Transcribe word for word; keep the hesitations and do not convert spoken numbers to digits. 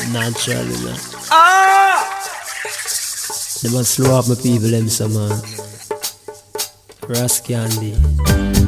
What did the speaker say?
Naturally, man. Ah! They must slow up my people, them, some man. Ras Candy.